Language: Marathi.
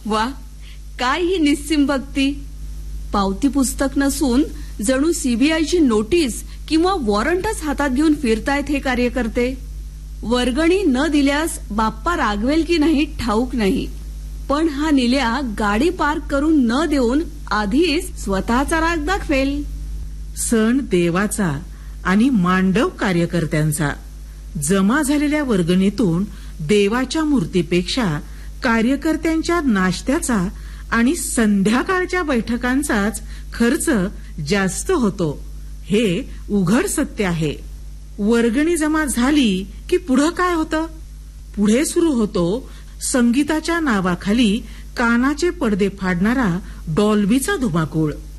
वा, काय ही निस्सीम भक्ती. पावती पुस्तक नसून जणू सीबीआयची नोटीस किंवा वॉरंटच हातात घेऊन फिरतायत हे कार्यकर्ते. वर्गणी न दिल्यास बाप्पा रागवेल की नाही ठाऊक नाही, पण हा निल्या गाडी पार्क करून न देऊन आधीच स्वतःचा राग दाखवेल. सण देवाचा आणि मांडव कार्यकर्त्यांचा. जमा झालेल्या वर्गणीतून देवाच्या मूर्तीपेक्षा कार्यकर्त्यांच्या नाश्त्याचा आणि संध्याकाळच्या बैठकांचाच खर्च जास्त होतो, हे उघड सत्य आहे. वर्गणी जमा झाली की पुढं काय होतं? पुढे सुरू होतो संगीताच्या नावाखाली कानाचे पडदे फाडणारा डॉल्बीचा धुमाकूळ.